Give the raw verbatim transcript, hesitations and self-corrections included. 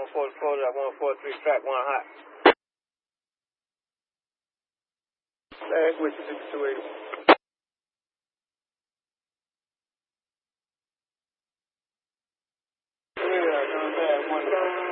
one four four, one four three, track one hot. Last with you, six two eight. Yeah, come back, one.